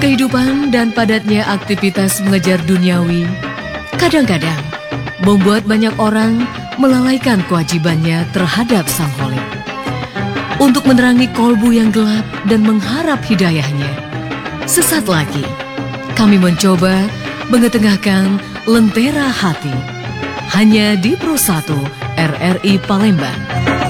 Kehidupan dan padatnya aktivitas mengejar duniawi kadang-kadang membuat banyak orang melalaikan kewajibannya terhadap Sang Kholik. Untuk menerangi kolbu yang gelap dan mengharap hidayahnya, sesaat lagi kami mencoba mengetengahkan Lentera Hati hanya di Pro 1 RRI Palembang.